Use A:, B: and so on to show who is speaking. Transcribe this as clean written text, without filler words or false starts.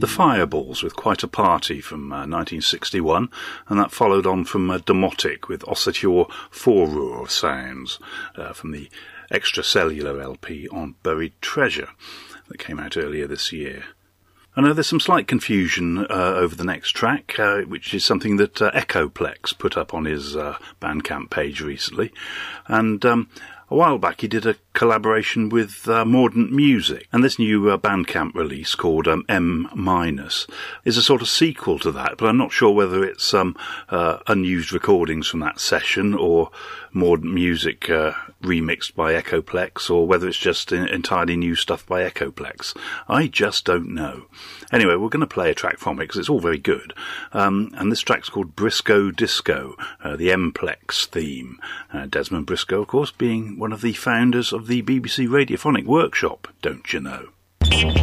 A: The Fireballs with Quite a Party from 1961, and that followed on from Demotic with Ossature Forroor Sounds from the Extracellular LP on Buried Treasure that came out earlier this year. I know there's some slight confusion over the next track, which is something that Echoplex put up on his Bandcamp page recently, and a while back he did a collaboration with Mordant Music, and this new Bandcamp release called M- is a sort of sequel to that, but I'm not sure whether it's unused recordings from that session or Mordant Music remixed by Echoplex, or whether it's just entirely new stuff by Echoplex. I just don't know. Anyway, we're going to play a track from it because it's all very good, and this track's called Briscoe Disco, the M-Plex theme. Desmond Briscoe, of course, being one of the founders of the BBC Radiophonic Workshop, don't you know?